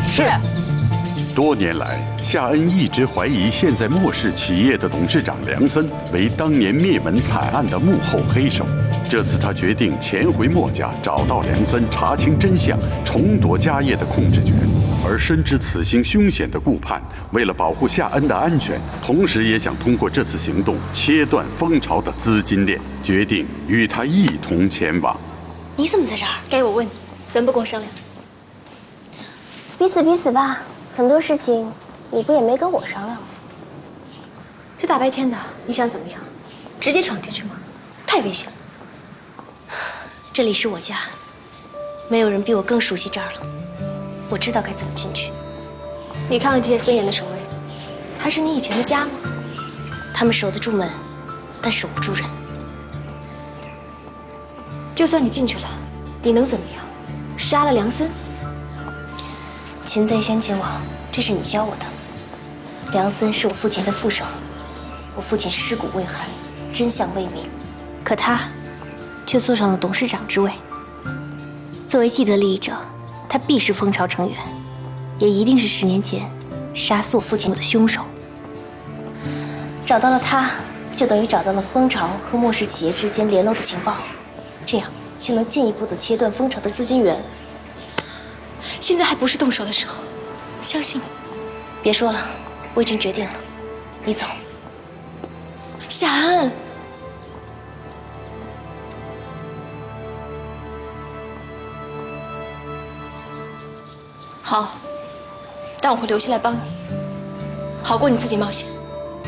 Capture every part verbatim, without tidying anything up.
是。 多年来，夏恩一直怀疑现在莫氏企业的董事长梁森为当年灭门惨案的幕后黑手。这次他决定潜回莫家，找到梁森，查清真相，重夺家业的控制权。而深知此行凶险的顾盼，为了保护夏恩的安全，同时也想通过这次行动切断蜂巢的资金链，决定与他一同前往。 你怎么在这儿？该我问你，咱不跟我商量？ 彼此彼此吧，很多事情你不也没跟我商量吗？ 这大白天的，你想怎么样？直接闯进去吗？太危险了。 这里是我家，没有人比我更熟悉这儿了。我知道该怎么进去。 你看看这些森严的守卫，还是你以前的家吗？ 他们守得住门，但守不住人。 就算你进去了，你能怎么样？杀了梁森？ 擒贼先擒王，这是你教我的。梁森是我父亲的副手，我父亲尸骨未寒，真相未明，可他却坐上了董事长之位。作为既得利益者，他必是蜂巢成员，也一定是十年前杀死我父亲的凶手。找到了他，就等于找到了蜂巢和莫氏企业之间联络的情报，这样就能进一步的切断蜂巢的资金源。 现在还不是动手的时候，相信我。 别说了，我已经决定了，你走。 夏恩。好，但我会留下来帮你，好过你自己冒险。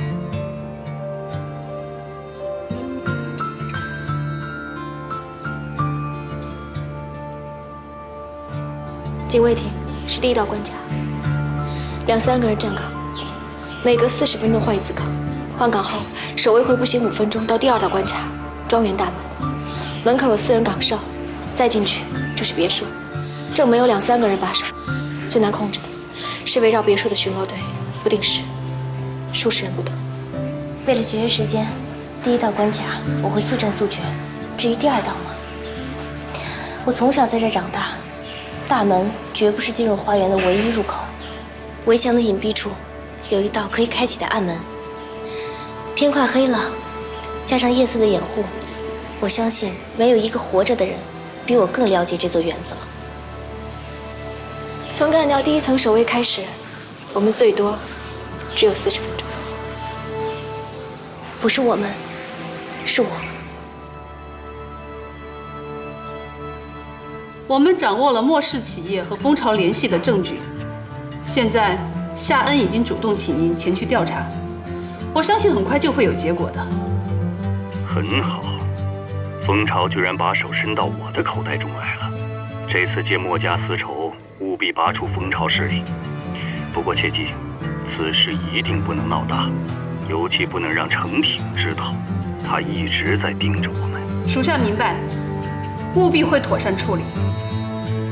警卫亭是第一道关卡，两三个人站岗，每隔四十分钟换一次岗。换岗后，守卫会步行五分钟到第二道关卡庄园大门，门口有四人岗哨，再进去就是别墅，正门有两三个人把守。最难控制的是围绕别墅的巡逻队，不定时，数十人不等。 为了节约时间，第一道关卡我会速战速决。至于第二道嘛，我从小在这长大，大门绝不是进入花园的唯一入口，围墙的隐蔽处有一道可以开启的暗门。天快黑了，加上夜色的掩护，我相信没有一个活着的人比我更了解这座园子了。 从干掉第一层守卫开始，我们最多只有四十分钟。 不是我们，是我。 我们掌握了莫氏企业和蜂巢联系的证据，现在夏恩已经主动请您前去调查，我相信很快就会有结果的。 很好，蜂巢居然把手伸到我的口袋中来了。这次借莫家私仇，务必拔除蜂巢势力。不过切记，此事一定不能闹大，尤其不能让程挺知道，他一直在盯着我们。 属下明白，务必会妥善处理。